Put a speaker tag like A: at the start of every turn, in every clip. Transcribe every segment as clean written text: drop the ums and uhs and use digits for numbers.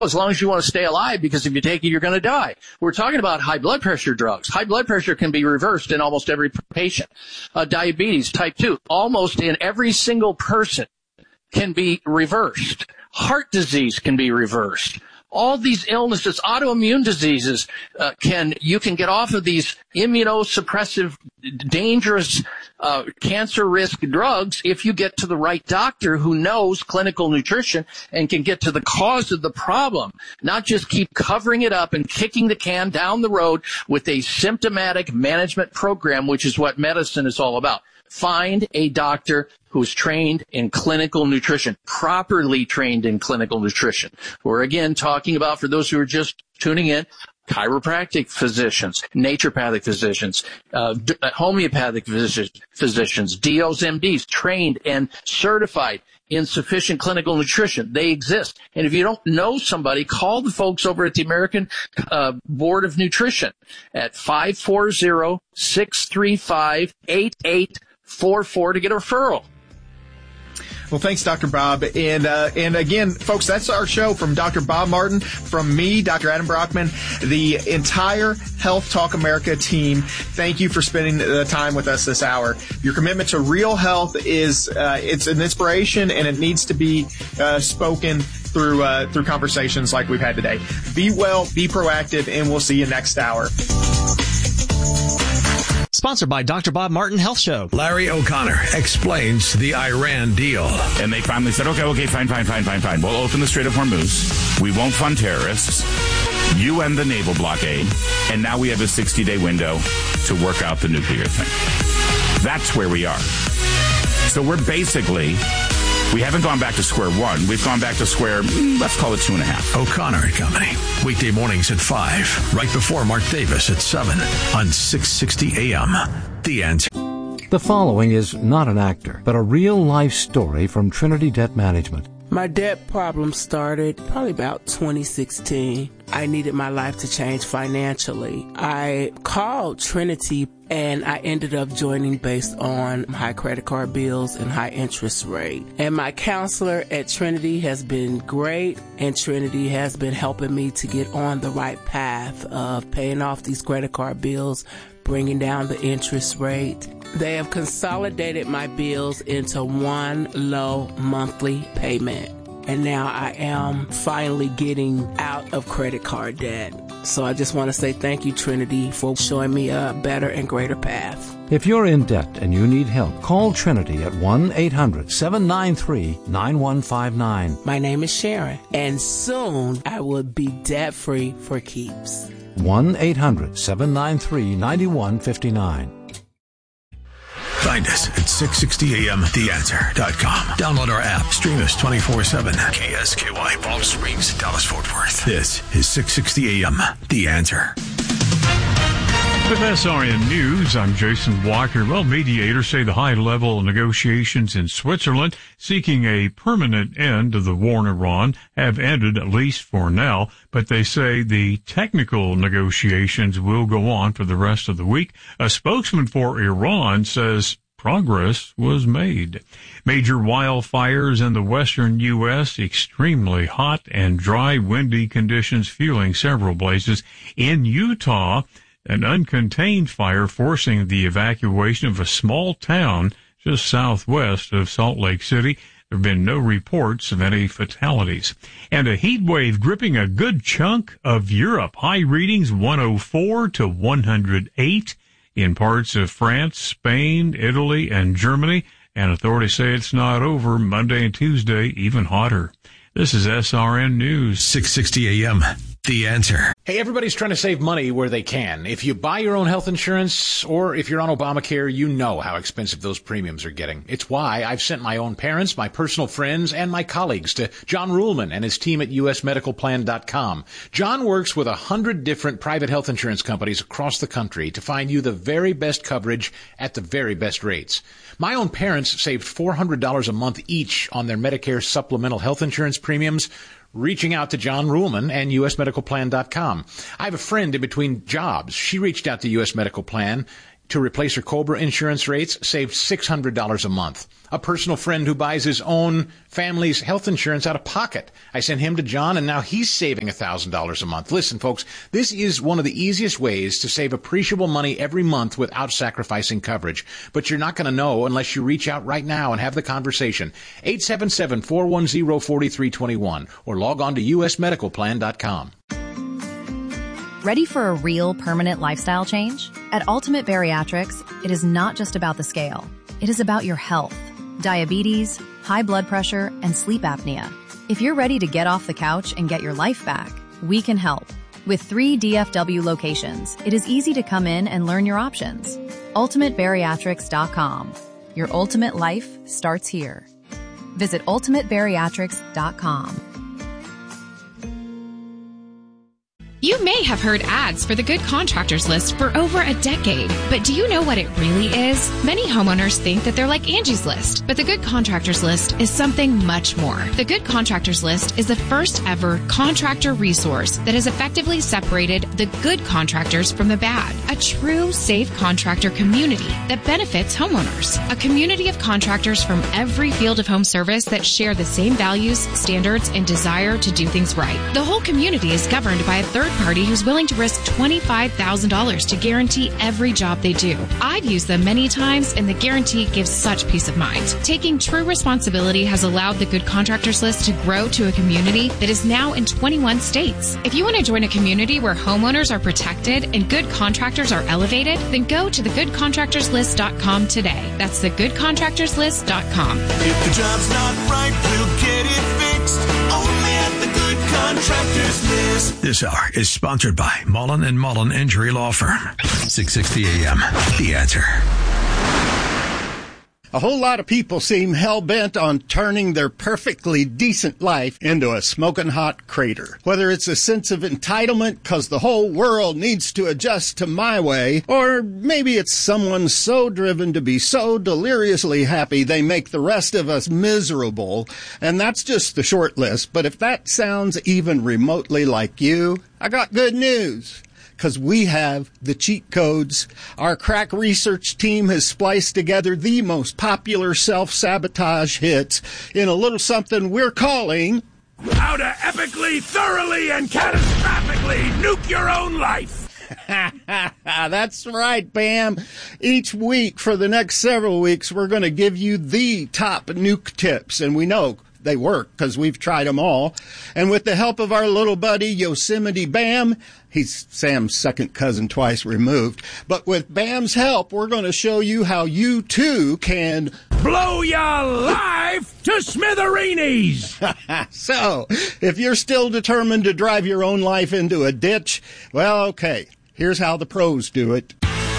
A: as long as you want to stay alive, because if you take it, you're going to die. We're talking about high blood pressure drugs. High blood pressure can be reversed in almost every patient. Diabetes, type 2, almost in every single person can be reversed. Heart disease can be reversed. All these illnesses, autoimmune diseases, you can get off of these immunosuppressive, dangerous, cancer risk drugs if you get to the right doctor who knows clinical nutrition and can get to the cause of the problem, not just keep covering it up and kicking the can down the road with a symptomatic management program, which is what medicine is all about. Find a doctor who's trained in clinical nutrition, properly trained in clinical nutrition. We're again talking about, for those who are just tuning in, chiropractic physicians, naturopathic physicians, homeopathic physicians, DOs, MDs, trained and certified in sufficient clinical nutrition. They exist. And if you don't know somebody, call the folks over at the American Board of Nutrition at 540-635-8844 to get a referral.
B: Well, thanks, Dr. Bob. And again, folks, that's our show from Dr. Bob Martin, from me, Dr. Adam Brockman, the entire Health Talk America team. Thank you for spending the time with us this hour. Your commitment to real health is it's an inspiration, and it needs to be spoken through conversations like we've had today. Be well, be proactive, and we'll see you next hour.
C: Sponsored by Dr. Bob Martin Health Show.
D: Larry O'Connor explains the Iran deal.
E: And they finally said, okay, fine. We'll open the Strait of Hormuz. We won't fund terrorists. You end the naval blockade. And now we have a 60-day window to work out the nuclear thing. That's where we are. So we're basically... We haven't gone back to square one. We've gone back to square, let's call it 2.5.
D: O'Connor and Company. Weekday mornings at 5. Right before Mark Davis at 7 on 660 AM. The Answer.
F: The following is not an actor, but a real-life story from Trinity Debt Management.
G: My debt problem started probably about 2016. I needed my life to change financially. I called Trinity and I ended up joining based on high credit card bills and high interest rate. And my counselor at Trinity has been great, and Trinity has been helping me to get on the right path of paying off these credit card bills, bringing down the interest rate. They have consolidated my bills into one low monthly payment. And now I am finally getting out of credit card debt. So I just want to say thank you, Trinity, for showing me a better and greater path.
F: If you're in debt and you need help, call Trinity at 1-800-793-9159.
G: My name is Sharon, and soon I will be debt-free for keeps.
F: 1-800-793-9159.
D: Find us at 660amtheanswer.com. Download our app. Stream us 24/7. KSKY, Palm Springs, Dallas, Fort Worth. This is 660 AM, The Answer.
H: With SRN News, I'm Jason Walker. Well, mediators say the high-level negotiations in Switzerland seeking a permanent end to the war in Iran have ended, at least for now, but they say the technical negotiations will go on for the rest of the week. A spokesman for Iran says progress was made. Major wildfires in the western U.S., extremely hot and dry, windy conditions fueling several places. In Utah, an uncontained fire forcing the evacuation of a small town just southwest of Salt Lake City. There have been no reports of any fatalities. And a heat wave gripping a good chunk of Europe. High readings 104 to 108 in parts of France, Spain, Italy, and Germany. And authorities say it's not over. Monday and Tuesday, even hotter. This is SRN News.
D: 660 AM. The Answer.
I: Hey, everybody's trying to save money where they can. If you buy your own health insurance or if you're on Obamacare, you know how expensive those premiums are getting. It's why I've sent my own parents, my personal friends, and my colleagues to John Ruhlman and his team at usmedicalplan.com. John works with 100 different private health insurance companies across the country to find you the very best coverage at the very best rates. My own parents saved $400 a month each on their Medicare supplemental health insurance premiums, reaching out to John Ruhlman and usmedicalplan.com. I have a friend in between jobs. She reached out to US Medical Plan to replace her COBRA insurance rates saved $600 a month. A personal friend who buys his own family's health insurance out of pocket. I sent him to John, and now he's saving $1,000 a month. Listen, folks, this is one of the easiest ways to save appreciable money every month without sacrificing coverage. But you're not going to know unless you reach out right now and have the conversation. 877-410-4321 or log on to usmedicalplan.com.
J: Ready for a real permanent lifestyle change? At Ultimate Bariatrics, it is not just about the scale. It is about your health, diabetes, high blood pressure, and sleep apnea. If you're ready to get off the couch and get your life back, we can help. With 3 DFW locations, it is easy to come in and learn your options. UltimateBariatrics.com. Your ultimate life starts here. Visit UltimateBariatrics.com.
K: You may have heard ads for the Good Contractors List for over a decade, but do you know what it really is? Many homeowners think that they're like Angie's List, but the Good Contractors List is something much more. The Good Contractors List is the first ever contractor resource that has effectively separated the good contractors from the bad. A true safe contractor community that benefits homeowners. A community of contractors from every field of home service that share the same values, standards, and desire to do things right. The whole community is governed by a third party who's willing to risk $25,000 to guarantee every job they do. I've used them many times, and the guarantee gives such peace of mind. Taking true responsibility has allowed the Good Contractors List to grow to a community that is now in 21 states. If you want to join a community where homeowners are protected and good contractors are elevated, then go to thegoodcontractorslist.com today. That's thegoodcontractorslist.com.
L: If the job's not right, we'll get it fixed. Only at the Good Contractors List.
D: This hour is sponsored by Mullen & Mullen Injury Law Firm. 660 AM. The Answer.
M: A whole lot of people seem hell-bent on turning their perfectly decent life into a smoking hot crater. Whether it's a sense of entitlement because the whole world needs to adjust to my way, or maybe it's someone so driven to be so deliriously happy they make the rest of us miserable, and that's just the short list. But if that sounds even remotely like you, I got good news. Because we have the cheat codes. Our crack research team has spliced together the most popular self-sabotage hits in a little something we're calling
N: How to Epically, Thoroughly, and Catastrophically Nuke Your Own Life.
M: That's right, Bam. Each week for the next several weeks, we're going to give you the top nuke tips, and we know they work because we've tried them all. And with the help of our little buddy Yosemite Bam, he's Sam's second cousin twice removed. But with Bam's help, we're going to show you how you too can
N: blow your life to smithereens.
M: So, if you're still determined to drive your own life into a ditch, well, okay, here's how the pros do it.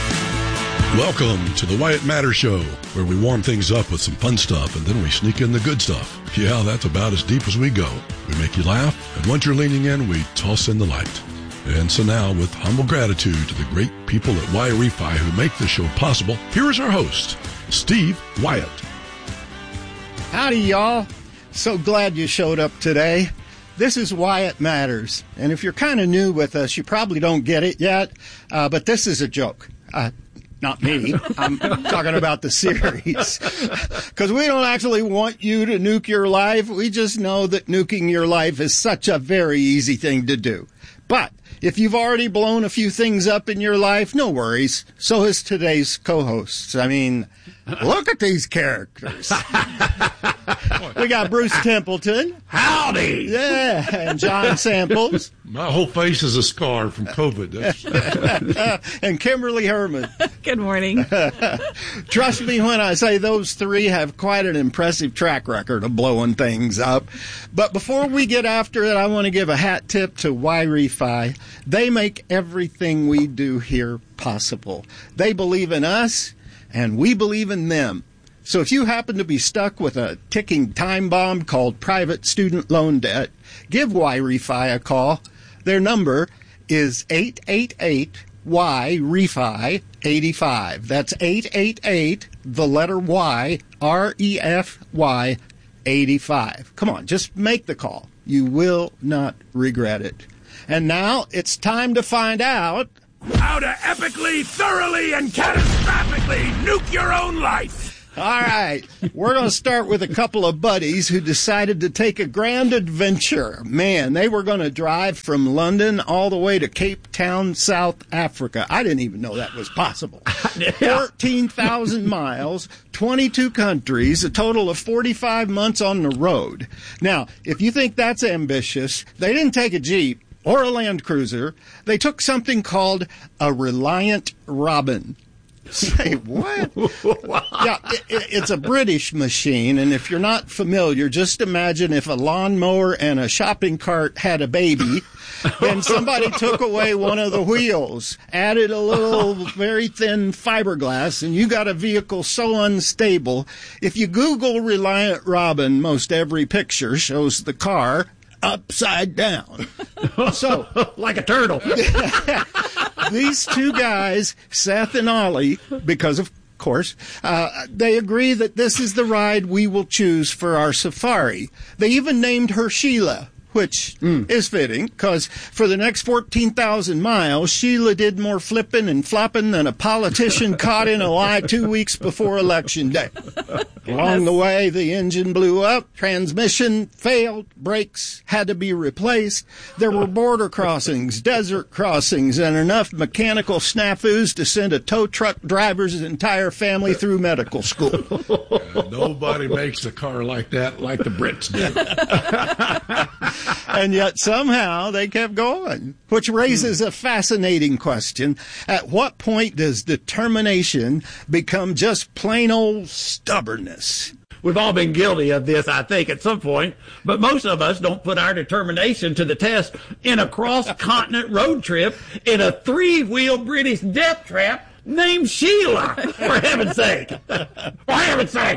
O: Welcome to the Wyatt Matter Show, where we warm things up with some fun stuff and then we sneak in the good stuff. Yeah, that's about as deep as we go. We make you laugh, and once you're leaning in, we toss in the light. And so now, with humble gratitude to the great people at Wi-Refi who make this show possible, here is our host, Steve Wyatt.
M: Howdy, y'all. So glad you showed up today. This is Wyatt Matters, and if you're kind of new with us, you probably don't get it yet, but this is a joke. Not me. I'm talking about the series. Because we don't actually want you to nuke your life. We just know that nuking your life is such a very easy thing to do. But if you've already blown a few things up in your life, no worries. So has today's co-hosts. I mean, look at these characters. We got Bruce Templeton.
N: Howdy!
M: Yeah, and John Samples.
O: My whole face is a scar from COVID.
M: And Kimberly Herman.
P: Good morning.
M: Trust me when I say those three have quite an impressive track record of blowing things up. But before we get after it, I want to give a hat tip to Wi-Refi. They make everything we do here possible. They believe in us, and we believe in them. So if you happen to be stuck with a ticking time bomb called private student loan debt, give Wi-Refi a call. Their number is 888-Y-REFI-85. That's 888, the letter Y, R-E-F-Y, 85. Come on, just make the call. You will not regret it. And now it's time to find out
N: How to epically, thoroughly, and catastrophically nuke your own life.
M: All right, we're going to start with a couple of buddies who decided to take a grand adventure. Man, they were going to drive from London all the way to Cape Town, South Africa. I didn't even know that was possible. 14,000 miles, 22 countries, a total of 45 months on the road. Now, if you think that's ambitious, they didn't take a Jeep or a Land Cruiser. They took something called a Reliant Robin. Say what? Yeah, it's a British machine, and if you're not familiar, just imagine if a lawnmower and a shopping cart had a baby, and somebody took away one of the wheels, added a little very thin fiberglass, and you got a vehicle so unstable. If you Google Reliant Robin, most every picture shows the car upside down. So,
A: like a turtle.
M: These two guys, Seth and Ollie, because of course, they agree that this is the ride we will choose for our safari. They even named her Sheila, which is fitting, because for the next 14,000 miles, Sheila did more flipping and flopping than a politician caught in a lie 2 weeks before Election Day. Along the way, the engine blew up, transmission failed, brakes had to be replaced. There were border crossings, desert crossings, and enough mechanical snafus to send a tow truck driver's entire family through medical school.
O: Nobody makes a car like that like the Brits did.
M: And yet somehow they kept going, which raises a fascinating question. At what point does determination become just plain old stubbornness?
A: We've all been guilty of this, I think, at some point, but most of us don't put our determination to the test in a cross-continent road trip in a three-wheel British death trap named Sheila, for heaven's sake. For heaven's sake.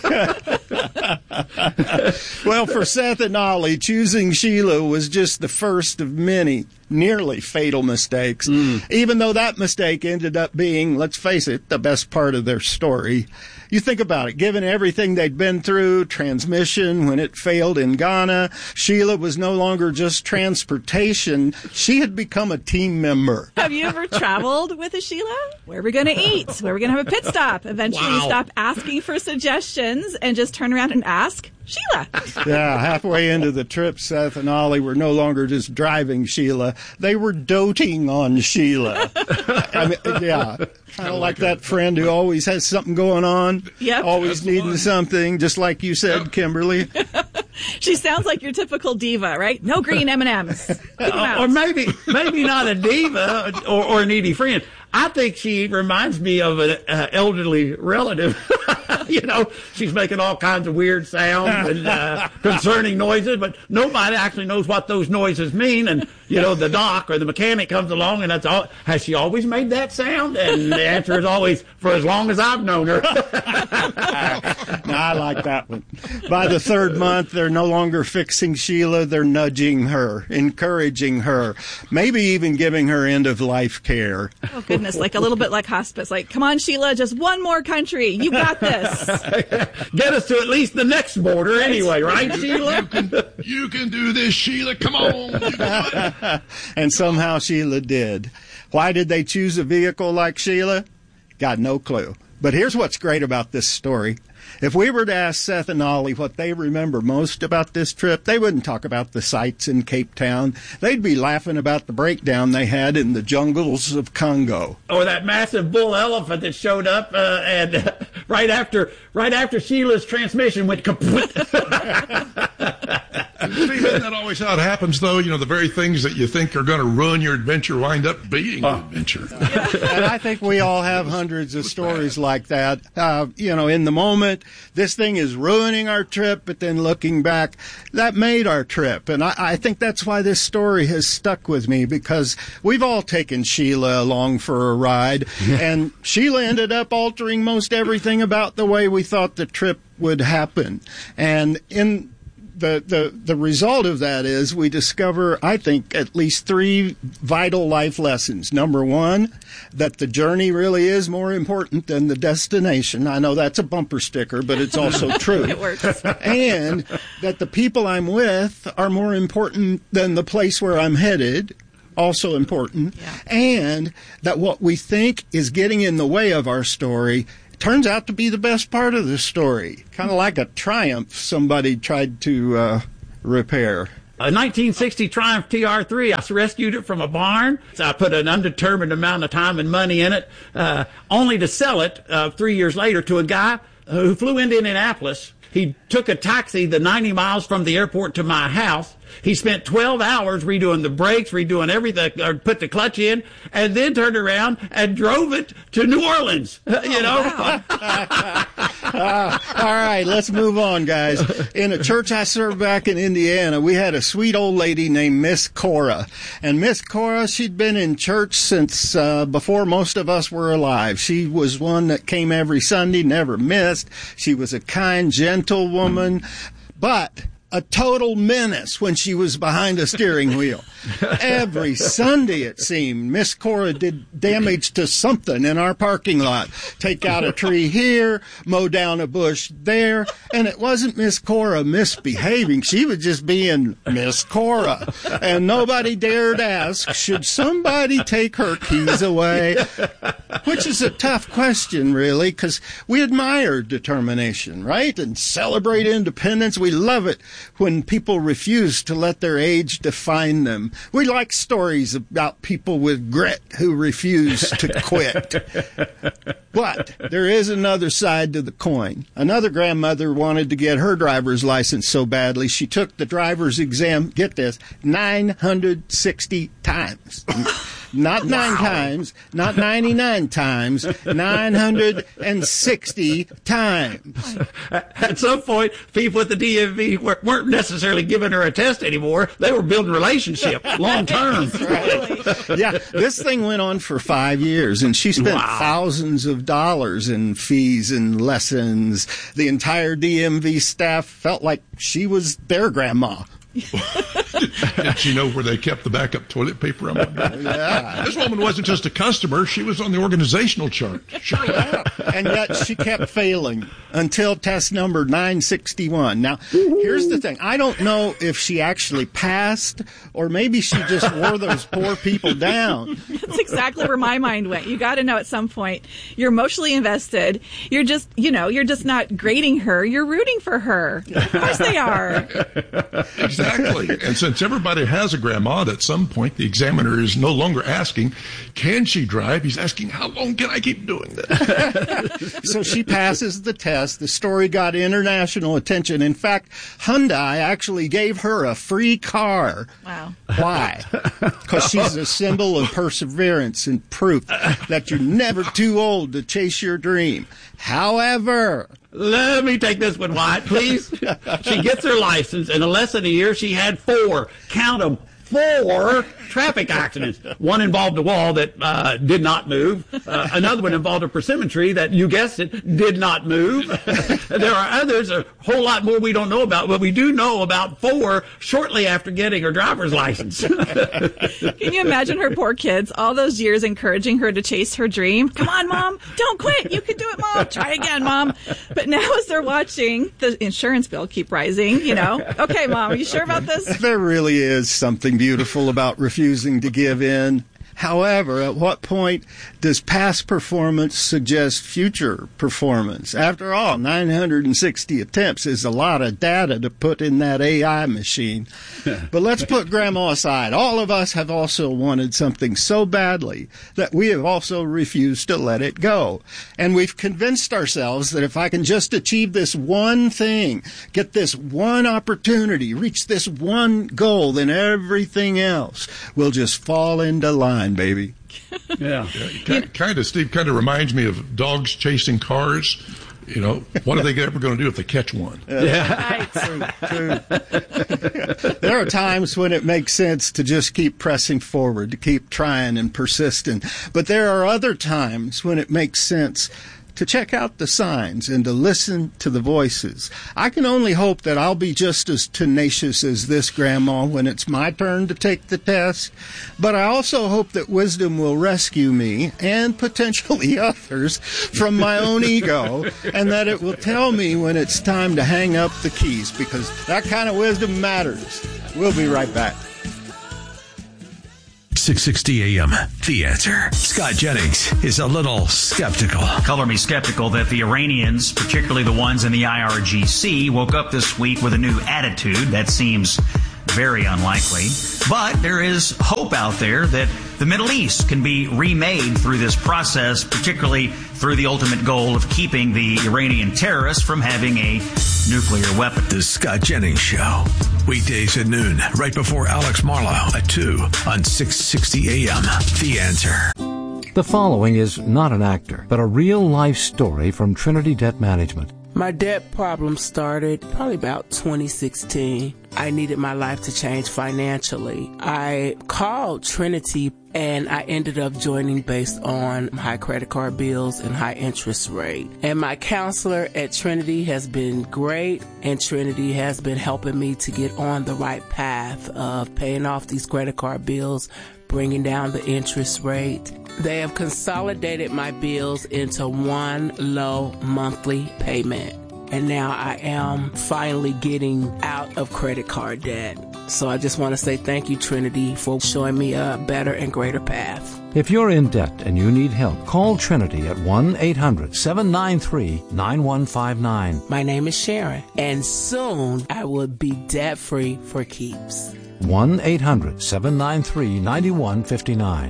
M: Well, for Seth and Ollie, choosing Sheila was just the first of many nearly fatal mistakes, even though that mistake ended up being, let's face it, the best part of their story. You think about it, given everything they'd been through, transmission when it failed in Ghana, Sheila was no longer just transportation. She had become a team member.
P: Have you ever traveled with a Sheila? Where are we going to eat? Where are we going to have a pit stop? Eventually you stop asking for suggestions and just turn around and ask Sheila.
M: Yeah, halfway into the trip, Seth and Ollie were no longer just driving Sheila. They were doting on Sheila. I mean, yeah, kind of like that friend who always has something going on.
P: Yep.
M: Always needing something, just like you said, Kimberly.
P: She sounds like your typical diva, right? No green M&Ms.
A: Or maybe not a diva or a needy friend. I think she reminds me of an elderly relative. You know, she's making all kinds of weird sounds and concerning noises, but nobody actually knows what those noises mean. And, you know, the doc or the mechanic comes along and that's all. Has she always made that sound? And the answer is always, for as long as I've known her.
M: No, I like that one. By the third month, they're no longer fixing Sheila. They're nudging her, encouraging her, maybe even giving her end-of-life care.
P: Oh, goodness, like a little bit like hospice. Like, come on, Sheila, just one more country. You got this.
A: Get us to at least the next border anyway, right, Sheila?
O: You can do this, Sheila. Come on. You can do it.
M: And somehow Sheila did. Why did they choose a vehicle like Sheila? Got no clue. But here's what's great about this story. If we were to ask Seth and Ollie what they remember most about this trip, they wouldn't talk about the sights in Cape Town. They'd be laughing about the breakdown they had in the jungles of Congo.
A: Or that massive bull elephant that showed up and right after Sheila's transmission went kaput.
O: Steve, isn't that always how it happens, though? You know, the very things that you think are going to ruin your adventure wind up being an adventure.
M: And I think we all have hundreds of stories like that. You know, in the moment, this thing is ruining our trip, but then looking back, that made our trip. And I think that's why this story has stuck with me, because we've all taken Sheila along for a ride, and Sheila ended up altering most everything about the way we thought the trip would happen. And in the result of that is we discover, I think, at least 3 vital life lessons. Number one, that the journey really is more important than the destination. I know that's a bumper sticker, but it's also true.
P: It works.
M: And that the people I'm with are more important than the place where I'm headed. also important, and that what we think is getting in the way of our story turns out to be the best part of the story. Kind of like a Triumph somebody tried to repair.
Q: A 1960 Triumph TR3. I rescued it from a barn. So I put an undetermined amount of time and money in it, only to sell it 3 years later to a guy who flew into Indianapolis. He took a taxi the 90 miles from the airport to my house. He spent 12 hours redoing the brakes, redoing everything, or put the clutch in, and then turned around and drove it to New Orleans.
M: Wow. All right, let's move on, guys. In a church I served back in Indiana, we had a sweet old lady named Miss Cora. And Miss Cora, she'd been in church since before most of us were alive. She was one that came every Sunday, never missed. She was a kind, gentle woman, but a total menace when she was behind a steering wheel. Every Sunday, it seemed, Miss Cora did damage to something in our parking lot. Take out a tree here, mow down a bush there, and it wasn't Miss Cora misbehaving. She was just being Miss Cora. And nobody dared ask, should somebody take her keys away? Which is a tough question, really, because we admire determination, right? And celebrate independence. We love it when people refuse to let their age define them. We like stories about people with grit who refuse to quit. But there is another side to the coin. Another grandmother wanted to get her driver's license so badly, she took the driver's exam, get this, 960 times. Not 9 times, not 99 times, 960 times.
Q: At some point, people at the DMV weren't necessarily giving her a test anymore. They were building relationships long term.
M: Right. Yeah, this thing went on for 5 years, and she spent thousands of dollars in fees and lessons. The entire DMV staff felt like she was their grandma.
O: Did she know where they kept the backup toilet paper?
M: Yeah.
O: This woman wasn't just a customer. She was on the organizational chart.
M: And yet she kept failing until test number 961. Now, here's the thing. I don't know if she actually passed or maybe she just wore those poor people down.
P: That's exactly where my mind went. You got to know at some point you're emotionally invested. You're just, you're just not grading her. You're rooting for her. Of course they are.
O: Exactly. And since everybody has a grandma, at some point the examiner is no longer asking, can she drive? He's asking, how long can I keep doing this?
M: So she passes the test. The story got international attention. In fact, Hyundai actually gave her a free car.
P: Wow.
M: Why? Because she's a symbol of perseverance and proof that you're never too old to chase your dream. However,
Q: let me take this one, Wyatt, please. She gets her license, and in less than a year, she had 4, count them, 4 traffic accidents. One involved a wall that did not move. Another one involved a persimmon tree that, you guessed it, did not move. There are others, a whole lot more we don't know about, but we do know about 4 shortly after getting her driver's license.
P: Can you imagine her poor kids, all those years encouraging her to chase her dream? Come on, Mom, don't quit. You can do it, Mom. Try again, Mom. But now as they're watching the insurance bill keep rising, okay, Mom, are you sure about this?
M: There really is something beautiful about refusing to give in. However, at what point does past performance suggest future performance? After all, 960 attempts is a lot of data to put in that AI machine. But let's put Grandma aside. All of us have also wanted something so badly that we have also refused to let it go. And we've convinced ourselves that if I can just achieve this one thing, get this one opportunity, reach this one goal, then everything else will just fall into line. Baby.
Q: Yeah.
O: Steve kind of reminds me of dogs chasing cars. What are they ever going to do if they catch one?
M: Yeah. True. There are times when it makes sense to just keep pressing forward, to keep trying and persisting. But there are other times when it makes sense to check out the signs and to listen to the voices. I can only hope that I'll be just as tenacious as this grandma when it's my turn to take the test. But I also hope that wisdom will rescue me and potentially others from my own ego, and that it will tell me when it's time to hang up the keys, because that kind of wisdom matters. We'll be right back.
D: 660 AM, The Answer. Scott Jennings is a little skeptical.
R: Color me skeptical that the Iranians, particularly the ones in the IRGC, woke up this week with a new attitude. That seems very unlikely. But there is hope out there that the Middle East can be remade through this process, particularly through the ultimate goal of keeping the Iranian terrorists from having a nuclear weapon.
D: The Scott Jennings Show. Weekdays at noon, right before Alex Marlowe at 2 on 660 AM. The Answer.
F: The following is not an actor, but a real-life story from Trinity Debt Management.
G: My debt problem started probably about 2016. I needed my life to change financially. I called Trinity and I ended up joining based on high credit card bills and high interest rate. And my counselor at Trinity has been great, and Trinity has been helping me to get on the right path of paying off these credit card bills, bringing down the interest rate. They have consolidated my bills into one low monthly payment. And now I am finally getting out of credit card debt. So I just want to say thank you, Trinity, for showing me a better and greater path.
F: If you're in debt and you need help, call Trinity at 1-800-793-9159.
G: My name is Sharon, and soon I will be debt-free for keeps.
F: 1-800-793-9159.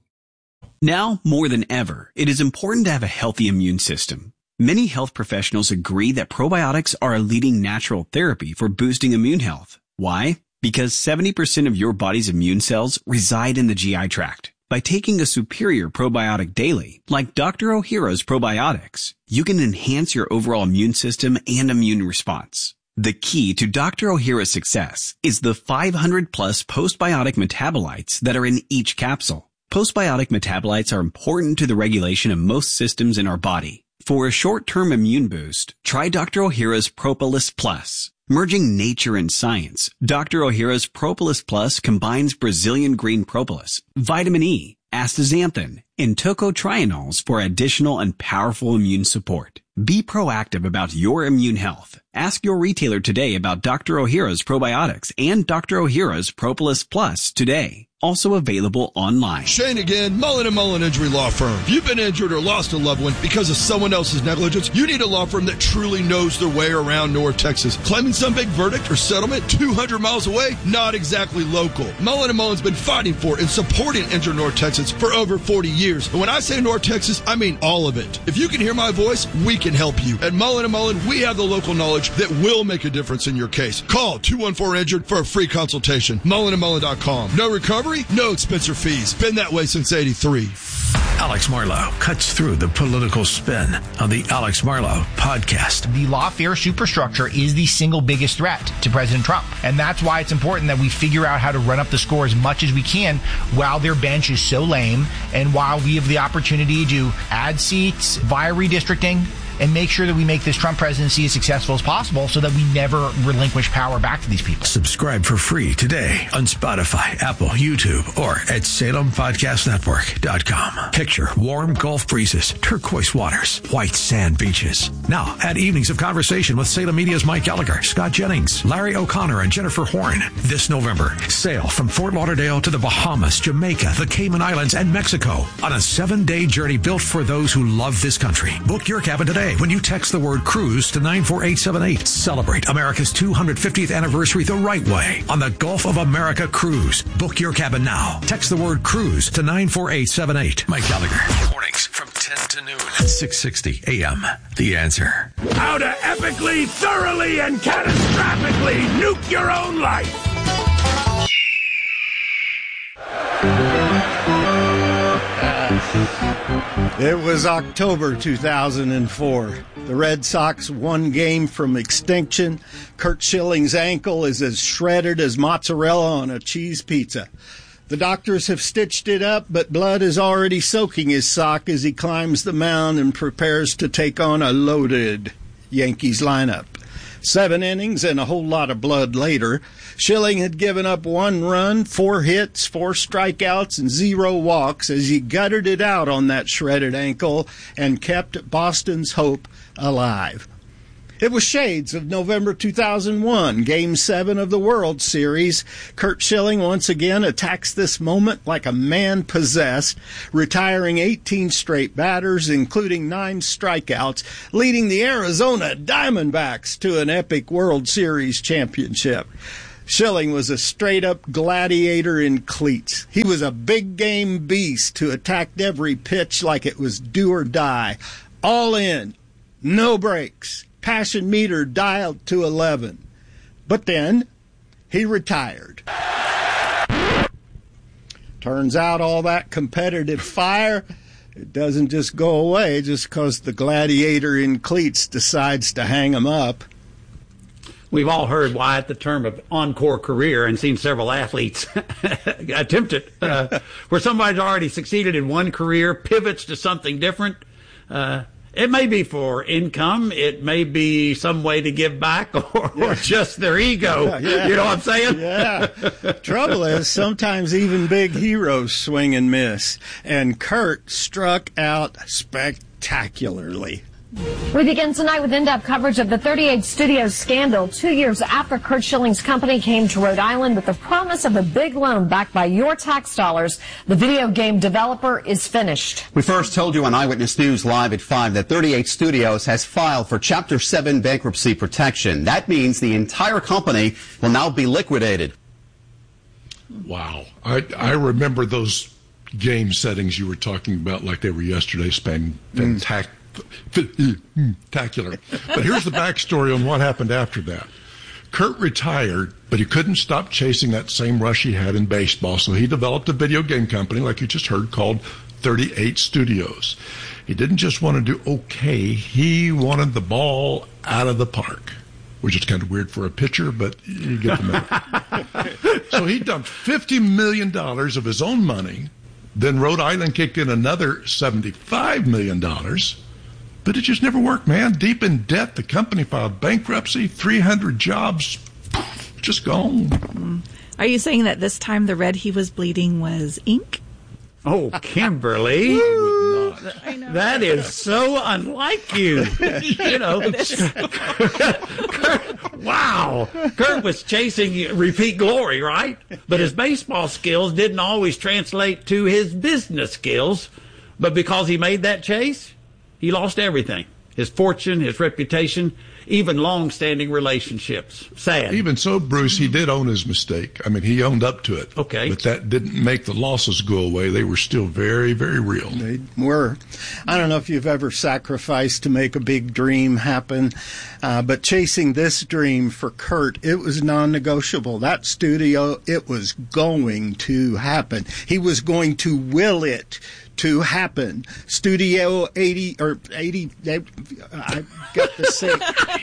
S: Now, more than ever, it is important to have a healthy immune system. Many health professionals agree that probiotics are a leading natural therapy for boosting immune health. Why? Because 70% of your body's immune cells reside in the GI tract. By taking a superior probiotic daily, like Dr. Ohhira's probiotics, you can enhance your overall immune system and immune response. The key to Dr. Ohhira's success is the 500-plus postbiotic metabolites that are in each capsule. Postbiotic metabolites are important to the regulation of most systems in our body. For a short-term immune boost, try Dr. Ohhira's Propolis Plus. Merging nature and science, Dr. Ohhira's Propolis Plus combines Brazilian green propolis, vitamin E, astaxanthin, and tocotrienols for additional and powerful immune support. Be proactive about your immune health. Ask your retailer today about Dr. Ohhira's probiotics and Dr. Ohhira's Propolis Plus today. Also available online.
O: Shane again, Mullen & Mullen Injury Law Firm. If you've been injured or lost a loved one because of someone else's negligence, you need a law firm that truly knows their way around North Texas. Claiming some big verdict or settlement 200 miles away? Not exactly local. Mullen & Mullen's been fighting for and supporting injured North Texans for over 40 years. And when I say North Texas, I mean all of it. If you can hear my voice, we can help you. At Mullen & Mullen, we have the local knowledge that will make a difference in your case. Call 214-INJURED for a free consultation. MullenandMullen.com. No recovery? No expense or fees. Been that way since 83.
D: Alex Marlowe cuts through the political spin on the Alex Marlowe podcast.
T: The lawfare superstructure is the single biggest threat to President Trump. And that's why it's important that we figure out how to run up the score as much as we can while their bench is so lame and while we have the opportunity to add seats via redistricting and make sure that we make this Trump presidency as successful as possible so that we never relinquish power back to these people.
D: Subscribe for free today on Spotify, Apple, YouTube, or at SalemPodcastNetwork.com. Picture warm Gulf breezes, turquoise waters, white sand beaches. Now, add evenings of conversation with Salem Media's Mike Gallagher, Scott Jennings, Larry O'Connor, and Jennifer Horn. This November, sail from Fort Lauderdale to the Bahamas, Jamaica, the Cayman Islands, and Mexico on a 7-day journey built for those who love this country. Book your cabin today when you text the word cruise to 94878. Celebrate America's 250th anniversary the right way on the Gulf of America Cruise. Book your cabin now. Text the word cruise to 94878. Mike Gallagher. Mornings from 10 to noon. 660 AM. The Answer.
N: How to epically, thoroughly, and catastrophically nuke your own life.
M: It was October 2004. The Red Sox one game from extinction. Curt Schilling's ankle is as shredded as mozzarella on a cheese pizza. The doctors have stitched it up, but blood is already soaking his sock as he climbs the mound and prepares to take on a loaded Yankees lineup. 7 innings and a whole lot of blood later, Schilling had given up 1 run, 4 hits, 4 strikeouts, and 0 walks as he gutted it out on that shredded ankle and kept Boston's hope alive. It was shades of November 2001, Game 7 of the World Series. Curt Schilling once again attacks this moment like a man possessed, retiring 18 straight batters, including 9 strikeouts, leading the Arizona Diamondbacks to an epic World Series championship. Schilling was a straight-up gladiator in cleats. He was a big-game beast who attacked every pitch like it was do or die. All in, no breaks, passion meter dialed to 11. But then, he retired. Turns out all that competitive fire, it doesn't just go away just because the gladiator in cleats decides to hang him up.
Q: We've all heard, Wyatt, the term of encore career and seen several athletes attempt it, where somebody's already succeeded in one career, pivots to something different. It may be for income. It may be some way to give back or just their ego. Yeah. You know what I'm saying?
M: Yeah. Trouble is, sometimes even big heroes swing and miss. And Curt struck out spectacularly.
U: We begin tonight with in-depth coverage of the 38 Studios scandal 2 years after Curt Schilling's company came to Rhode Island with the promise of a big loan backed by your tax dollars. The video game developer is finished.
V: We first told you on Eyewitness News Live at 5 that 38 Studios has filed for Chapter 7 bankruptcy protection. That means the entire company will now be liquidated.
O: Wow. I remember those game settings you were talking about like they were yesterday, fantastic. Spectacular. But here's the backstory on what happened after that. Curt retired, but he couldn't stop chasing that same rush he had in baseball, so he developed a video game company, like you just heard, called 38 Studios. He didn't just want to do okay, he wanted the ball out of the park, which is kind of weird for a pitcher, but you get the message. So he dumped $50 million of his own money. Then Rhode Island kicked in another $75 million. But it just never worked, man. Deep in debt, the company filed bankruptcy, 300 jobs, just gone.
P: Are you saying that this time the red he was bleeding was ink?
Q: Oh, Kimberly. That is so unlike you. You know. Wow. Curt was chasing repeat glory, right? But his baseball skills didn't always translate to his business skills. But because he made that chase, he lost everything. His fortune, his reputation, even long-standing relationships. Sad.
O: Even so, Bruce, he did own his mistake. I mean, he owned up to it.
Q: Okay.
O: But that didn't make the losses go away. They were still very, very real.
M: They were. I don't know if you've ever sacrificed to make a big dream happen, but chasing this dream for Curt, it was non-negotiable. That studio, it was going to happen. He was going to will it to happen. Studio 80 or 80. I got the same.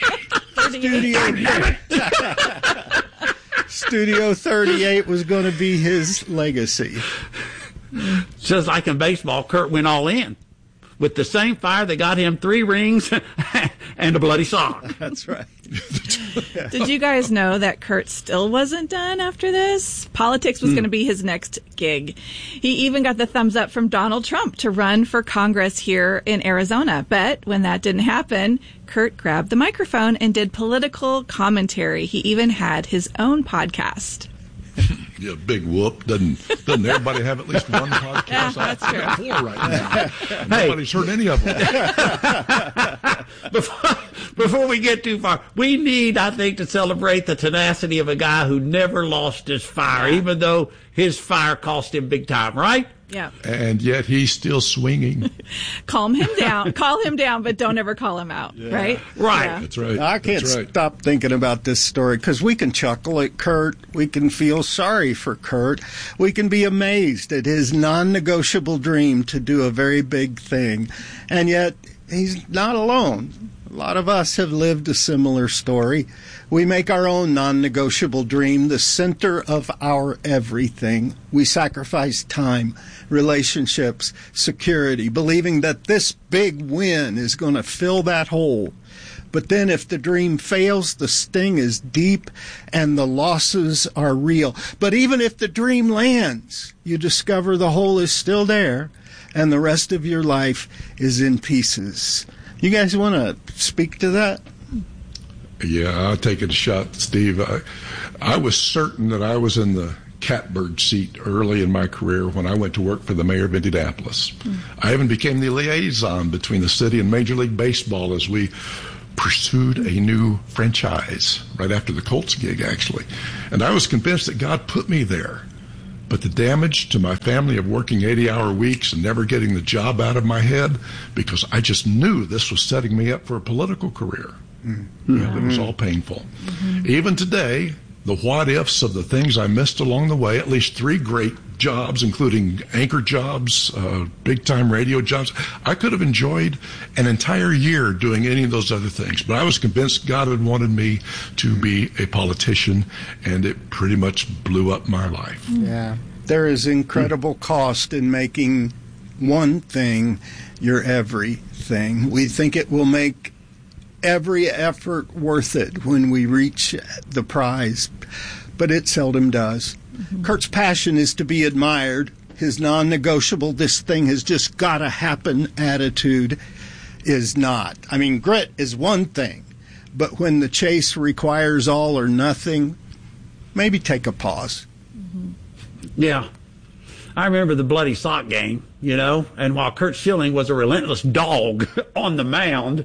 M: Studio 38 was going to be his legacy.
Q: Just like in baseball, Curt went all in with the same fire that got him 3 rings and a bloody sock.
M: That's right.
P: Did you guys know that Curt still wasn't done after this? Politics was going to be his next gig. He even got the thumbs up from Donald Trump to run for Congress here in Arizona. But when that didn't happen, Curt grabbed the microphone and did political commentary. He even had his own podcast.
O: Yeah, big whoop. Doesn't everybody have at least one podcast?
P: Yeah, that's true.
O: I got 4 right now. Nobody's heard any of them.
Q: Before we get too far, we need, I think, to celebrate the tenacity of a guy who never lost his fire, even though his fire cost him big time, right?
P: Yeah.
O: And yet he's still swinging.
P: Calm him down. Call him down, but don't ever call him out, right?
Q: Right.
P: Yeah.
O: That's right.
M: I can't stop thinking about this story because we can chuckle at Curt. We can feel sorry for Curt. We can be amazed at his non-negotiable dream to do a very big thing. And yet he's not alone. A lot of us have lived a similar story. We make our own non-negotiable dream the center of our everything. We sacrifice time, relationships, security, believing that this big win is going to fill that hole. But then if the dream fails, the sting is deep and the losses are real. But even if the dream lands, you discover the hole is still there and the rest of your life is in pieces. You guys want to speak to that?
O: Yeah, I'll take a shot, Steve. I was certain that I was in the catbird seat early in my career when I went to work for the mayor of Indianapolis. I even became the liaison between the city and Major League Baseball as we pursued a new franchise right after the Colts gig, actually. And I was convinced that God put me there. But the damage to my family of working 80-hour weeks and never getting the job out of my head, because I just knew this was setting me up for a political career. It was all painful. Even today, the what-ifs of the things I missed along the way, at least 3 great jobs, including anchor jobs, big-time radio jobs. I could have enjoyed an entire year doing any of those other things, but I was convinced God had wanted me to be a politician, and it pretty much blew up my life.
M: Yeah. There is incredible cost in making one thing your everything. We think it will make every effort worth it when we reach the prize, but it seldom does. Kurt's passion is to be admired. His non-negotiable, this thing has just got to happen attitude is not. I mean, grit is one thing, but when the chase requires all or nothing, maybe take a pause.
Q: Yeah. I remember the bloody sock game, and while Curt Schilling was a relentless dog on the mound,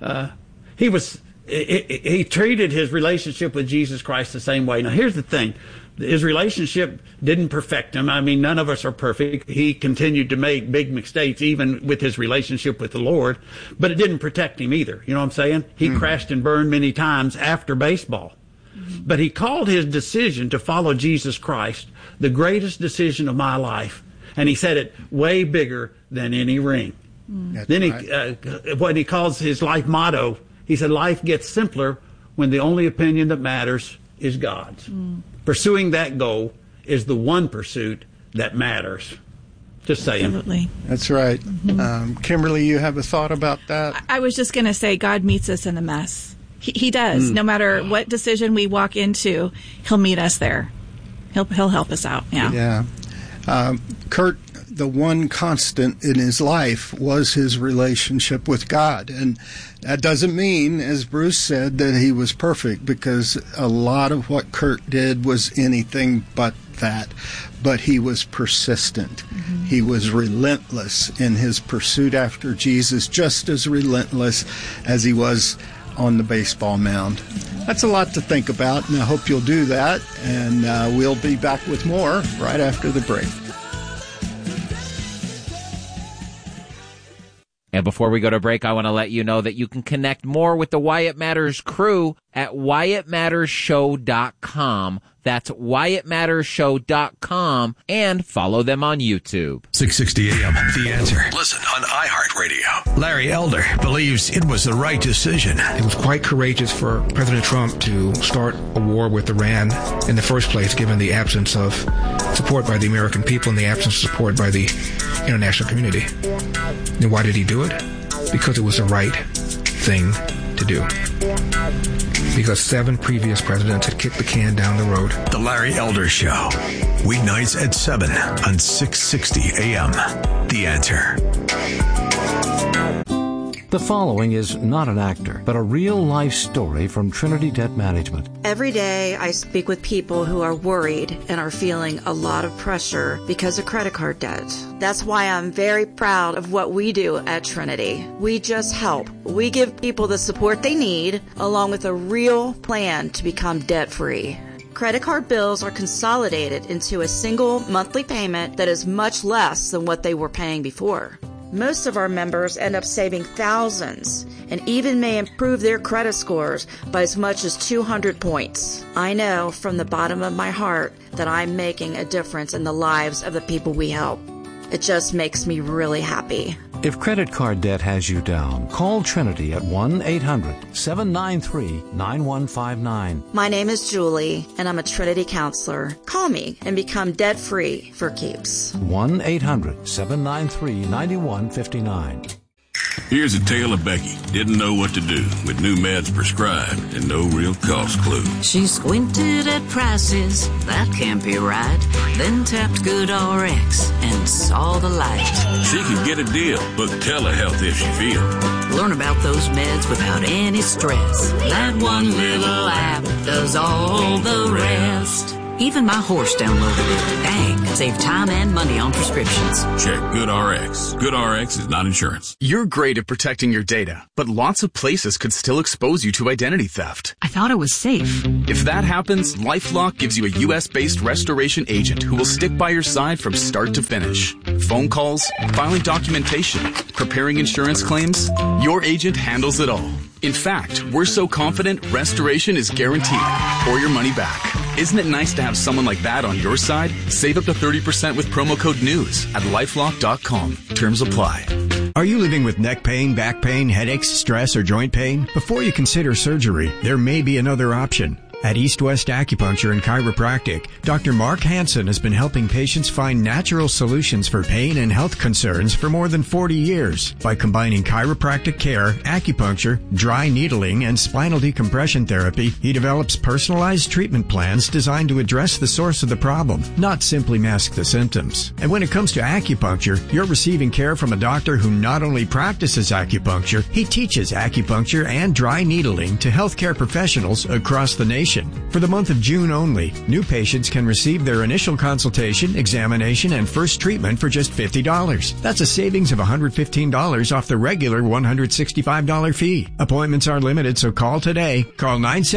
Q: he treated his relationship with Jesus Christ the same way. Now, here's the thing. His relationship didn't perfect him. I mean, none of us are perfect. He continued to make big mistakes, even with his relationship with the Lord, but it didn't protect him either. You know what I'm saying? He crashed and burned many times after baseball. But he called his decision to follow Jesus Christ the greatest decision of my life. And he said it way bigger than any ring. Then what he calls his life motto, he said, life gets simpler when the only opinion that matters is God's. Pursuing that goal is the one pursuit that matters. Just saying.
P: Absolutely.
M: That's right. Kimberly, you have a thought about that?
P: I was just going to say God meets us in the mess. He does. No matter what decision we walk into, he'll meet us there. He'll help us out. Yeah.
M: Kurt, the one constant in his life was his relationship with God. And that doesn't mean, as Bruce said, that he was perfect, because a lot of what Kurt did was anything but that. But he was persistent. He was relentless in his pursuit after Jesus, just as relentless as he was on the baseball mound. That's a lot to think about, and I hope you'll do that. And we'll be back with more right after the break.
B: And before we go to break, I want to let you know that you can connect more with the Why It Matters crew at WhyItMattersShow.com. That's WhyItMattersShow.com, and follow them on YouTube.
D: 660 AM, The Answer. Listen on iHeartRadio. Larry Elder believes it was the right decision.
C: It was quite courageous for President Trump to start a war with Iran in the first place, given the absence of support by the American people and the absence of support by the international community. And why did he do it? Because it was the right thing to do. Because 7 previous presidents had kicked the can down the road.
D: The Larry Elder Show. Weeknights at 7 on 660 AM. The Answer.
F: The following is not an actor, but a real-life story from Trinity Debt Management.
W: Every day I speak with people who are worried and are feeling a lot of pressure because of credit card debt. That's why I'm very proud of what we do at Trinity. We just help. We give people the support they need, along with a real plan to become debt-free. Credit card bills are consolidated into a single monthly payment that is much less than what they were paying before. Most of our members end up saving thousands and even may improve their credit scores by as much as 200 points. I know from the bottom of my heart that I'm making a difference in the lives of the people we help. It just makes me really happy.
F: If credit card debt has you down, call Trinity at 1-800-793-9159.
W: My name is Julie, and I'm a Trinity counselor. Call me and become debt-free for keeps.
F: 1-800-793-9159.
N: Here's a tale of Becky. Didn't know what to do with new meds prescribed and no real cost clue.
E: She squinted at prices, that can't be right. Then tapped GoodRx and saw the light.
N: She could get a deal. Book telehealth if she feels.
E: Learn about those meds without any stress. That one little app does all the rest. Even my horse downloaded it. Dang, save time and money on prescriptions.
N: Check GoodRx. GoodRx is not insurance.
H: You're great at protecting your data, but lots of places could still expose you to identity theft.
E: I thought it was safe.
H: If that happens, LifeLock gives you a U.S.-based restoration agent who will stick by your side from start to finish. Phone calls, filing documentation, preparing insurance claims, your agent handles it all. In fact, we're so confident restoration is guaranteed or your money back. Isn't it nice to have someone like that on your side? Save up to 30% with promo code NEWS at LifeLock.com. Terms apply.
I: Are you living with neck pain, back pain, headaches, stress, or joint pain? Before you consider surgery, there may be another option. At East West Acupuncture and Chiropractic, Dr. Mark Hansen has been helping patients find natural solutions for pain and health concerns for more than 40 years. By combining chiropractic care, acupuncture, dry needling, and spinal decompression therapy, he develops personalized treatment plans designed to address the source of the problem, not simply mask the symptoms. And when it comes to acupuncture, you're receiving care from a doctor who not only practices acupuncture, he teaches acupuncture and dry needling to healthcare professionals across the nation. For the month of June only, new patients can receive their initial consultation, examination, and first treatment for just $50. That's a savings of $115 off the regular $165 fee. Appointments are limited, so call today. Call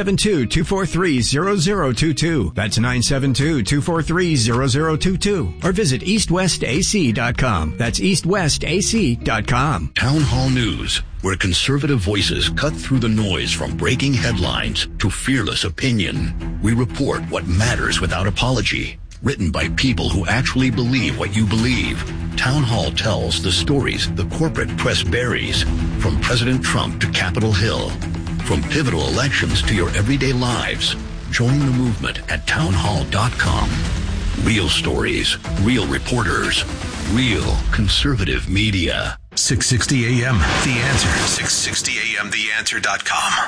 I: 972-243-0022. That's 972-243-0022. Or visit eastwestac.com. That's eastwestac.com.
X: Town Hall News, where conservative voices cut through the noise from breaking headlines to fearless opinion. We report what matters without apology. Written by people who actually believe what you believe. Town Hall tells the stories the corporate press buries, from President Trump to Capitol Hill, from pivotal elections to your everyday lives. Join the movement at townhall.com. Real stories, real reporters, real conservative media.
D: 660 AM, The Answer. 660 AM, TheAnswer.com.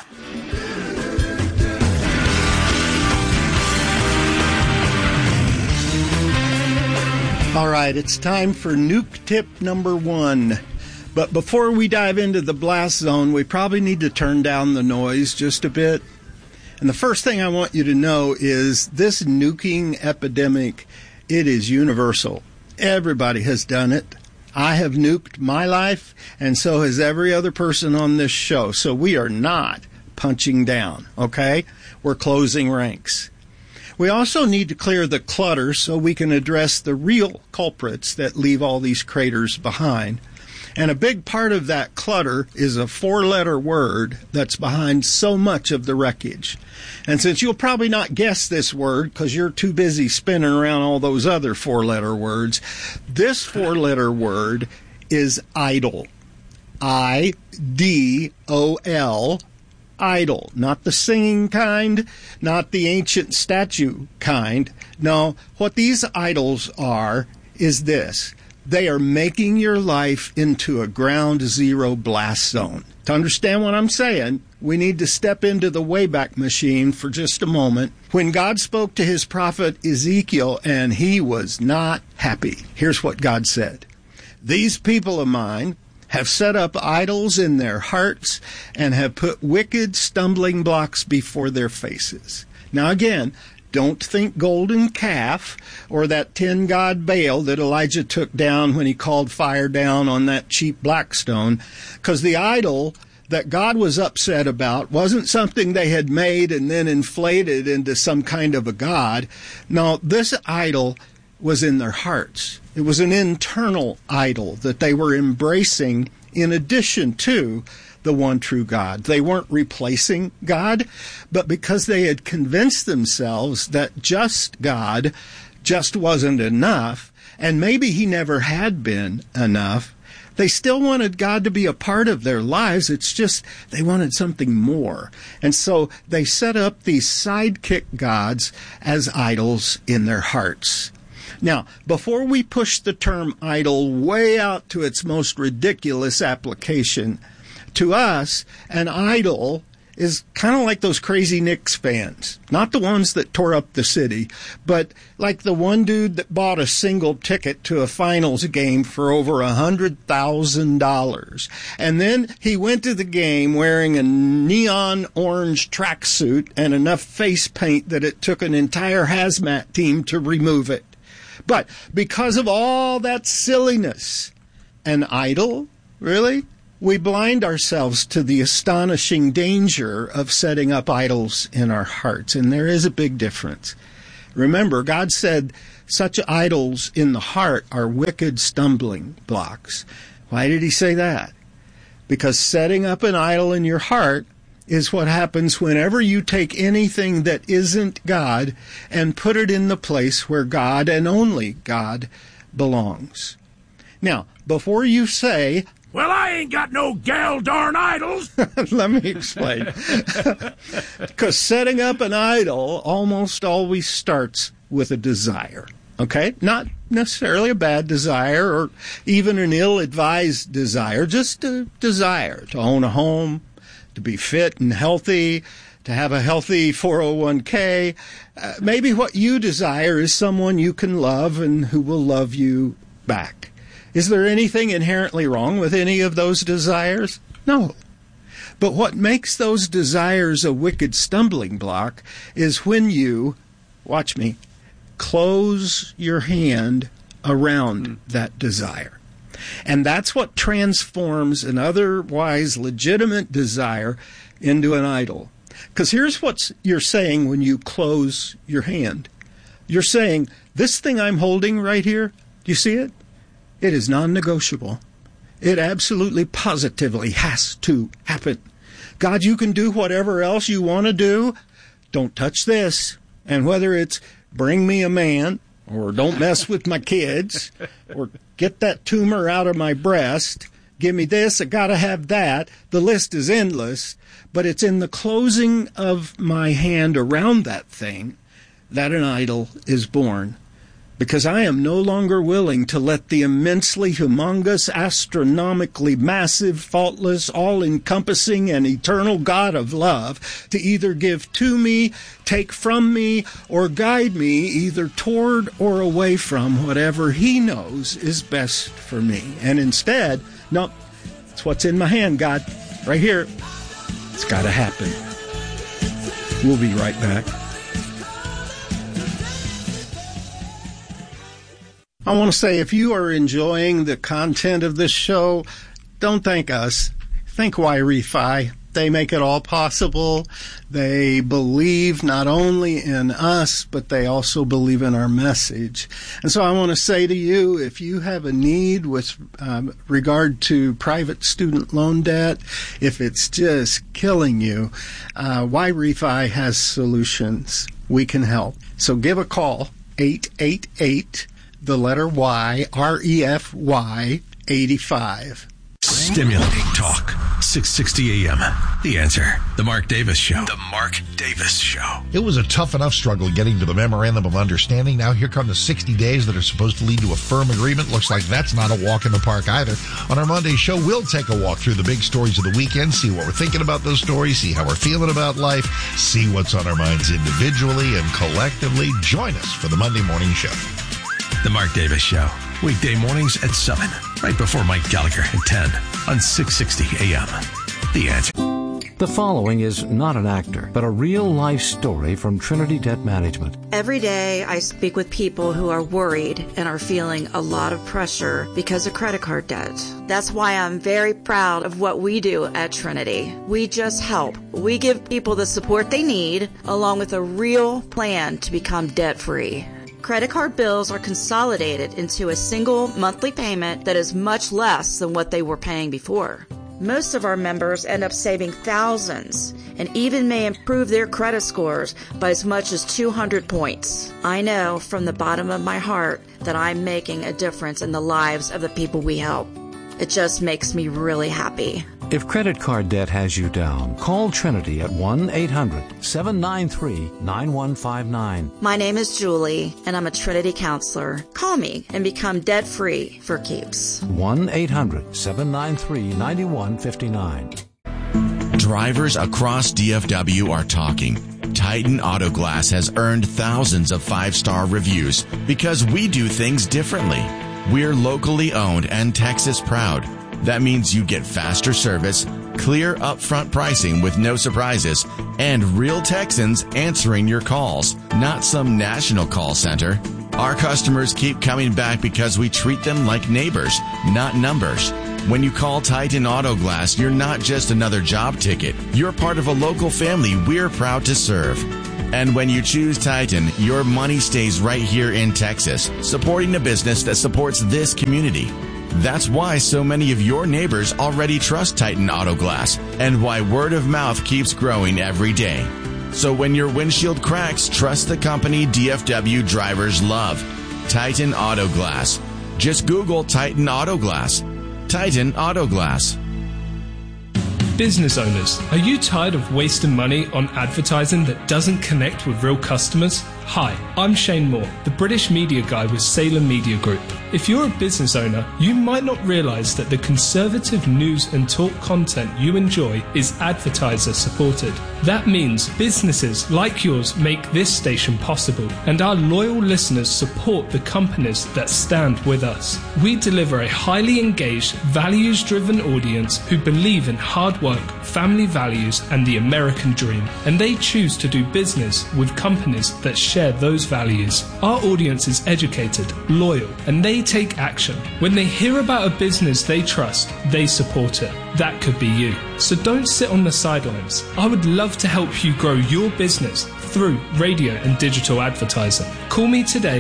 M: All right, it's time for nuke tip number 1. But before we dive into the blast zone, we probably need to turn down the noise just a bit. And the first thing I want you to know is this nuking epidemic, it is universal. Everybody has done it. I have nuked my life, and so has every other person on this show. So we are not punching down, okay? We're closing ranks. We also need to clear the clutter so we can address the real culprits that leave all these craters behind. And a big part of that clutter is a 4-letter word that's behind so much of the wreckage. And since you'll probably not guess this word because you're too busy spinning around all those other 4-letter words, this 4-letter word is idol. I-D-O-L. Idol, not the singing kind, not the ancient statue kind. No, what these idols are is this. They are making your life into a ground zero blast zone. To understand what I'm saying, we need to step into the Wayback Machine for just a moment. When God spoke to his prophet Ezekiel, and he was not happy. Here's what God said. These people of mine have set up idols in their hearts and have put wicked stumbling blocks before their faces. Now again, don't think golden calf or that 10 god Baal that Elijah took down when he called fire down on that cheap black stone, because the idol that God was upset about wasn't something they had made and then inflated into some kind of a god. No, this idol was in their hearts. It was an internal idol that they were embracing in addition to the one true God. They weren't replacing God, but because they had convinced themselves that just God just wasn't enough, and maybe he never had been enough, they still wanted God to be a part of their lives. It's just they wanted something more. And so they set up these sidekick gods as idols in their hearts. Now, before we push the term idol way out to its most ridiculous application, to us, an idol is kind of like those crazy Knicks fans. Not the ones that tore up the city, but like the one dude that bought a single ticket to a finals game for over $100,000. And then he went to the game wearing a neon orange tracksuit and enough face paint that it took an entire hazmat team to remove it. But because of all that silliness, an idol? Really? We blind ourselves to the astonishing danger of setting up idols in our hearts, and there is a big difference. Remember, God said such idols in the heart are wicked stumbling blocks. Why did he say that? Because setting up an idol in your heart is what happens whenever you take anything that isn't God and put it in the place where God and only God belongs. Now, before you say,
N: well, I ain't got no gal darn idols.
M: Let me explain. Because setting up an idol almost always starts with a desire. Okay? Not necessarily a bad desire or even an ill-advised desire, just a desire to own a home, to be fit and healthy, to have a healthy 401k. Maybe what you desire is someone you can love and who will love you back. Is there anything inherently wrong with any of those desires? No. But what makes those desires a wicked stumbling block is when you, watch me, close your hand around that desire. And that's what transforms an otherwise legitimate desire into an idol. Because here's what you're saying when you close your hand. You're saying, this thing I'm holding right here, do you see it? It is non-negotiable. It absolutely positively has to happen. God, you can do whatever else you want to do. Don't touch this. And whether it's bring me a man, or don't mess with my kids, or get that tumor out of my breast, give me this, I got to have that. The list is endless, but it's in the closing of my hand around that thing that an idol is born. Because I am no longer willing to let the immensely humongous, astronomically massive, faultless, all-encompassing, and eternal God of love to either give to me, take from me, or guide me either toward or away from whatever he knows is best for me. And instead, no, it's what's in my hand, God, right here. It's got to happen. We'll be right back. I want to say, if you are enjoying the content of this show, don't thank us. Thank YRefi. They make it all possible. They believe not only in us, but they also believe in our message. And so I want to say to you, if you have a need with regard to private student loan debt, if it's just killing you, YRefi has solutions. We can help. So give a call, 888 the letter Y, REFY 85.
D: Stimulating talk. 660 AM. The Answer. The Mark Davis Show. The Mark Davis Show.
A: It was a tough enough struggle getting to the Memorandum of Understanding. Now here come the 60 days that are supposed to lead to a firm agreement. Looks like that's not a walk in the park either. On our Monday show, we'll take a walk through the big stories of the weekend, see what we're thinking about those stories, see how we're feeling about life, see what's on our minds individually and collectively. Join us for the Monday morning show.
D: The Mark Davis Show. Weekday mornings at 7, right before Mike Gallagher at 10 on 660 AM. The Answer.
F: The following is not an actor, but a real-life story from Trinity Debt Management.
W: Every day I speak with people who are worried and are feeling a lot of pressure because of credit card debt. That's why I'm very proud of what we do at Trinity. We just help. We give people the support they need, along with a real plan to become debt-free. Credit card bills are consolidated into a single monthly payment that is much less than what they were paying before. Most of our members end up saving thousands and even may improve their credit scores by as much as 200 points. I know from the bottom of my heart that I'm making a difference in the lives of the people we help. It just makes me really happy.
F: If credit card debt has you down, call Trinity at 1-800-793-9159.
W: My name is Julie, and I'm a Trinity counselor. Call me and become debt-free for keeps.
F: 1-800-793-9159.
J: Drivers across DFW are talking. Titan Auto Glass has earned thousands of 5-star reviews because we do things differently. We're locally owned and Texas proud. That means you get faster service, clear upfront pricing with no surprises, and real Texans answering your calls, not some national call center. Our customers keep coming back because we treat them like neighbors, not numbers. When you call Titan Auto Glass, you're not just another job ticket. You're part of a local family we're proud to serve. And when you choose Titan, your money stays right here in Texas, supporting a business that supports this community. That's why so many of your neighbors already trust Titan Auto Glass, and why word of mouth keeps growing every day. So when your windshield cracks, trust the company DFW drivers love. Titan Auto Glass. Just Google Titan Auto Glass. Titan Auto Glass.
K: Business owners, are you tired of wasting money on advertising that doesn't connect with real customers? Hi, I'm Shane Moore, the British media guy with Salem Media Group. If you're a business owner, you might not realise that the conservative news and talk content you enjoy is advertiser supported. That means businesses like yours make this station possible, and our loyal listeners support the companies that stand with us. We deliver a highly engaged, values-driven audience who believe in hard work, family values, and the American dream, and they choose to do business with companies that share those values. Our audience is educated, loyal, and they take action. When they hear about a business they trust, they support it. That could be you. So don't sit on the sidelines. I would love to help you grow your business through radio and digital advertising. Call me today,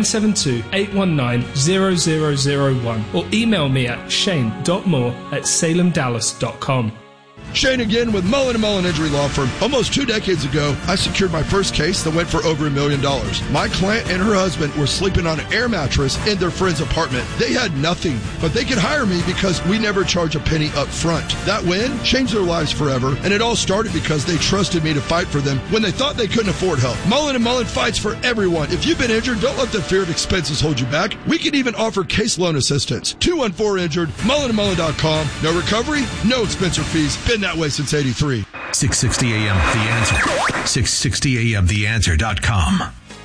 K: 972-819-0001, or email me at shane.moore@salemdallas.com.
L: Shane again with Mullen & Mullen Injury Law Firm. Almost 2 decades ago, I secured my first case that went for over $1 million. My client and her husband were sleeping on an air mattress in their friend's apartment. They had nothing, but they could hire me because we never charge a penny up front. That win changed their lives forever, and it all started because they trusted me to fight for them when they thought they couldn't afford help. Mullen & Mullen fights for everyone. If you've been injured, don't let the fear of expenses hold you back. We can even offer case loan assistance. 214-INJURED, mullenandmullen.com. No recovery, no expense or fees. Been that way since 83.
D: 660 AM The Answer. 660 AM TheAnswer.com.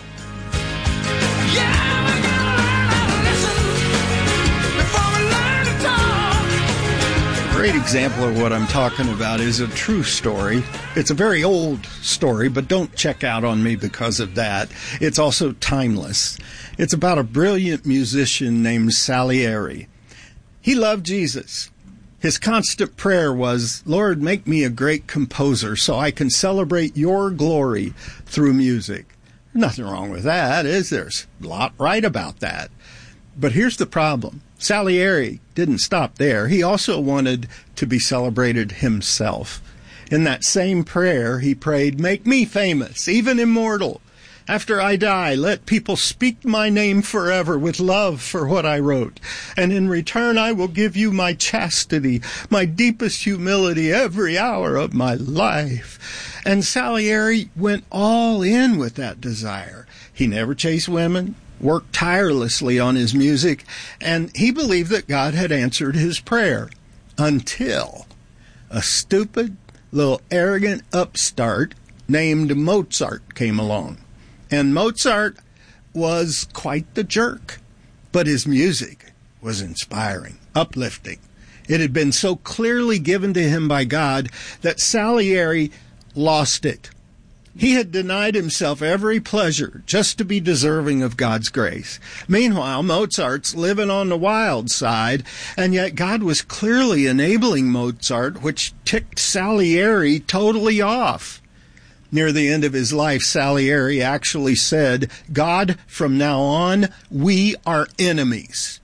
M: A great example of what I'm talking about is a true story. It's a very old story, but don't check out on me because of that. It's also timeless. It's about a brilliant musician named Salieri. He loved Jesus. His constant prayer was, Lord, make me a great composer so I can celebrate your glory through music. Nothing wrong with that, is there? There's a lot right about that. But here's the problem. Salieri didn't stop there. He also wanted to be celebrated himself. In that same prayer, he prayed, make me famous, even immortal. After I die, let people speak my name forever with love for what I wrote. And in return, I will give you my chastity, my deepest humility every hour of my life. And Salieri went all in with that desire. He never chased women, worked tirelessly on his music, and he believed that God had answered his prayer until a stupid, little arrogant upstart named Mozart came along. And Mozart was quite the jerk, but his music was inspiring, uplifting. It had been so clearly given to him by God that Salieri lost it. He had denied himself every pleasure just to be deserving of God's grace. Meanwhile, Mozart's living on the wild side, and yet God was clearly enabling Mozart, which ticked Salieri totally off. Near the end of his life, Salieri actually said, God, from now on, we are enemies.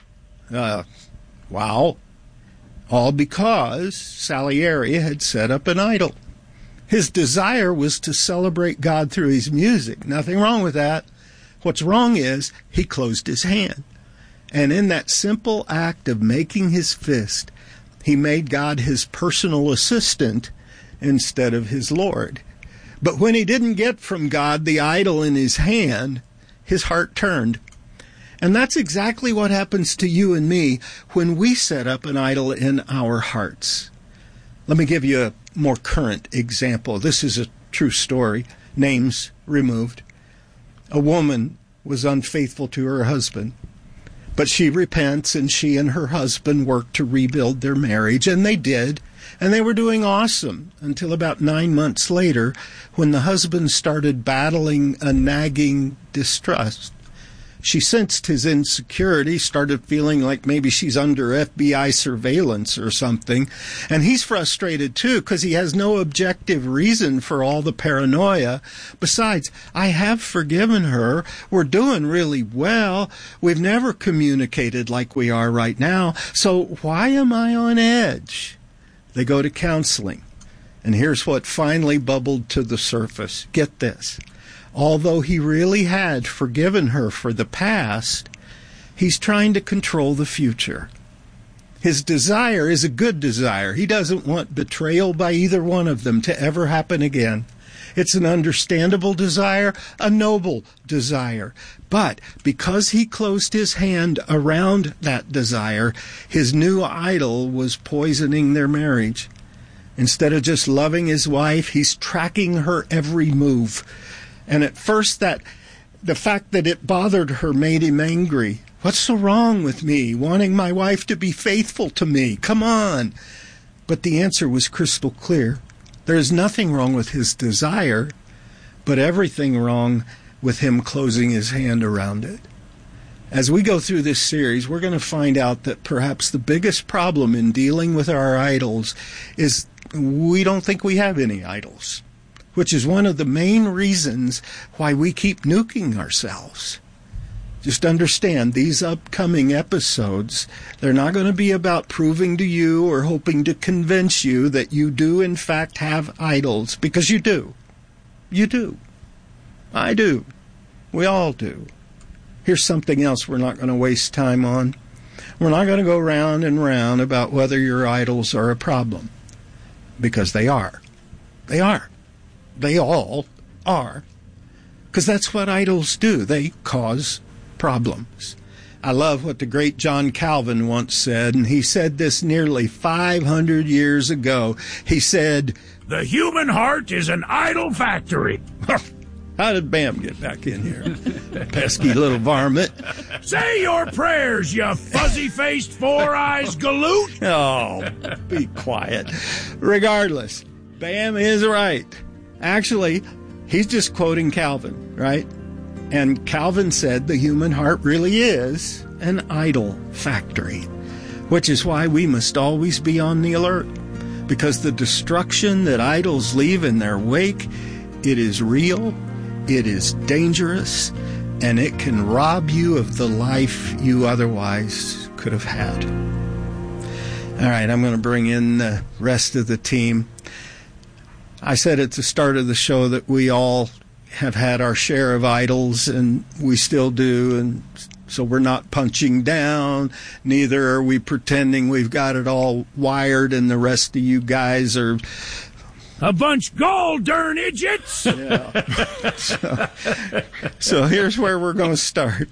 M: Wow. All because Salieri had set up an idol. His desire was to celebrate God through his music. Nothing wrong with that. What's wrong is he closed his hand. And in that simple act of making his fist, he made God his personal assistant instead of his Lord. But when he didn't get from God the idol in his hand, his heart turned. And that's exactly what happens to you and me when we set up an idol in our hearts. Let me give you a more current example. This is a true story. Names removed. A woman was unfaithful to her husband, but she repents, and she and her husband work to rebuild their marriage, and they did, and they were doing awesome until about 9 months later, when the husband started battling a nagging distrust. She sensed his insecurity, started feeling like maybe she's under FBI surveillance or something. And he's frustrated, too, because he has no objective reason for all the paranoia. Besides, I have forgiven her. We're doing really well. We've never communicated like we are right now. So why am I on edge? They go to counseling. And here's what finally bubbled to the surface. Get this. Although he really had forgiven her for the past, he's trying to control the future. His desire is a good desire. He doesn't want betrayal by either one of them to ever happen again. It's an understandable desire, a noble desire. But because he closed his hand around that desire, his new idol was poisoning their marriage. Instead of just loving his wife, he's tracking her every move. And at first, the fact that it bothered her made him angry. What's so wrong with me, wanting my wife to be faithful to me? Come on. But the answer was crystal clear. There is nothing wrong with his desire, but everything wrong with him closing his hand around it. As we go through this series, we're going to find out that perhaps the biggest problem in dealing with our idols is we don't think we have any idols, which is one of the main reasons why we keep nuking ourselves. Just understand, these upcoming episodes, they're not going to be about proving to you or hoping to convince you that you do in fact have idols, because you do. You do. I do. We all do. Here's something else we're not going to waste time on. We're not going to go round and round about whether your idols are a problem, because they are. They are. They all are. Because that's what idols do. They cause problems. I love what the great John Calvin once said, and he said this nearly 500 years ago. He said,
N: "The human heart is an idol factory."
M: How did Bam get back in here? Pesky little varmint.
N: Say your prayers, you fuzzy-faced, four-eyes galoot.
M: Oh, be quiet. Regardless, Bam is right. Actually, he's just quoting Calvin, right? And Calvin said the human heart really is an idol factory, which is why we must always be on the alert, because the destruction that idols leave in their wake, it is real, it is dangerous, and it can rob you of the life you otherwise could have had. All right, I'm going to bring in the rest of the team. I said at the start of the show that we all have had our share of idols, and we still do, and so we're not punching down. Neither are we pretending we've got it all wired and the rest of you guys are
N: a bunch gall darn idiots.
M: Yeah. So here's where we're going to start.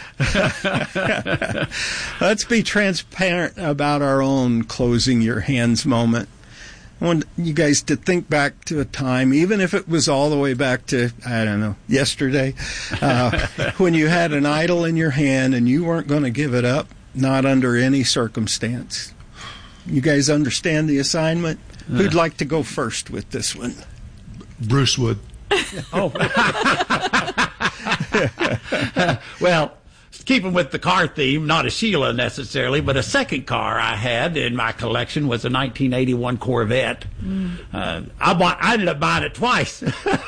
M: Let's be transparent about our own closing your hands moment. I want you guys to think back to a time, even if it was all the way back to, I don't know, yesterday, when you had an idol in your hand and you weren't going to give it up, not under any circumstance. You guys understand the assignment? Who'd like to go first with this one?
O: Bruce would.
Q: Oh. Well, keeping with the car theme, not a Sheila necessarily, but a second car I had in my collection was a 1981 Corvette. I ended up buying it twice.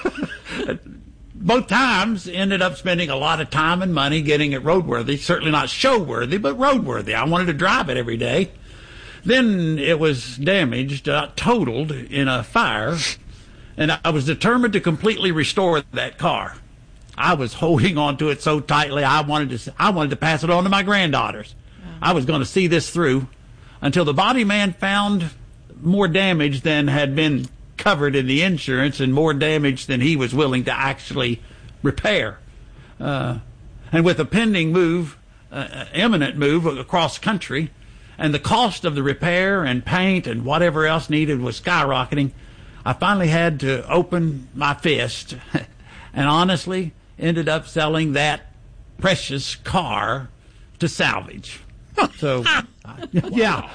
Q: Both times ended up spending a lot of time and money getting it roadworthy. Certainly not show-worthy, but roadworthy. I wanted to drive it every day. Then it was damaged, totaled in a fire, and I was determined to completely restore that car. I was holding on to it so tightly. I wanted to pass it on to my granddaughters. I was going to see this through until the body man found more damage than had been covered in the insurance and more damage than he was willing to actually repair. And with a pending move, imminent move across country, and the cost of the repair and paint and whatever else needed was skyrocketing, I finally had to open my fist and honestly ended up selling that precious car to salvage. So, yeah.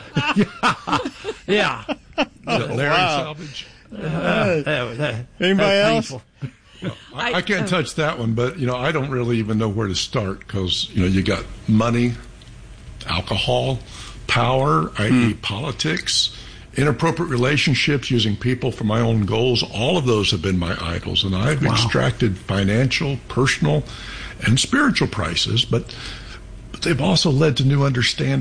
O: Larry Salvage.
M: Anybody else?
O: Well, I can't touch that one, but I don't really even know where to start because you got money, alcohol, power, i.e. politics, inappropriate relationships, using people for my own goals. All of those have been my idols, and I've extracted financial, personal, and spiritual prices, but they've also led to new understanding.